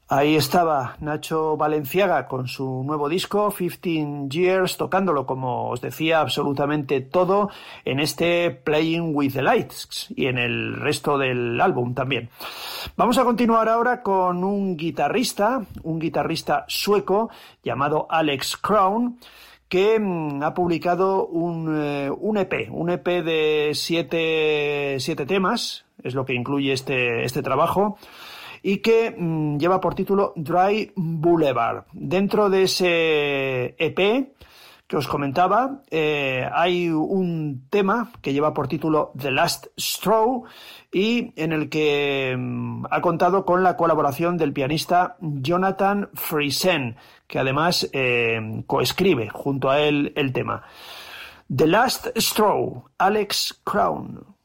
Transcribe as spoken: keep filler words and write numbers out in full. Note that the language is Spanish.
Ahí estaba Nacho Balenciaga con su nuevo disco, fifteen years, tocándolo, como os decía, absolutamente todo en este Playing with the Lights y en el resto del álbum también. Vamos a continuar ahora con un guitarrista, un guitarrista sueco llamado Alex Crown, que mm, ha publicado un, eh, un E P, un E P de siete, siete temas, es lo que incluye este, este trabajo, y que mmm, lleva por título Dry Boulevard. Dentro de ese E P que os comentaba, eh, hay un tema que lleva por título The Last Straw y en el que mmm, ha contado con la colaboración del pianista Jonathan Friesen, que además eh, coescribe junto a él el tema. The Last Straw, Alex Crown.